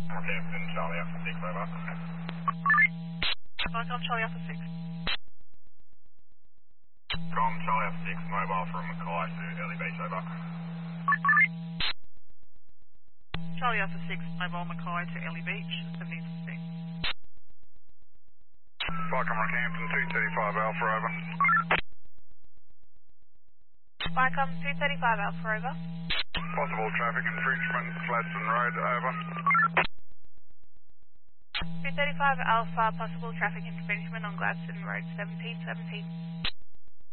Northampton, Charlie Alpha 6, over. Vicom Charlie Alpha 6. Com Charlie Alpha 6, mobile from Mackay to Early Beach, over. Charlie Alpha 6, mobile Mackay to Ellie Beach, 1716. Vicom Rockhampton, 235 Alpha, over. Vicom 235 Alpha, over. Possible traffic infringement, Gladstone Road, over. 235 Alpha, possible traffic infringement on Gladstone Road, 1717.